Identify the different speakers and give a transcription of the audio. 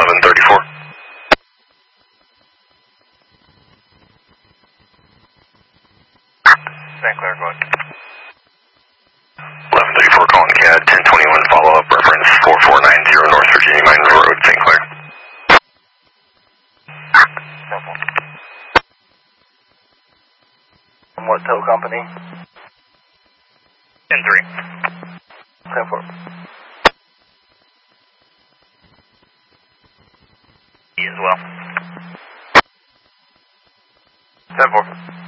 Speaker 1: 1134.
Speaker 2: St. Clair, go ahead.
Speaker 1: 1134 calling CAD 1021 follow-up reference 4490 North Virginia Mines Road, St. Clair.
Speaker 2: 10-4. From what tow company? 10-3. 10-4. E as well. 10-4.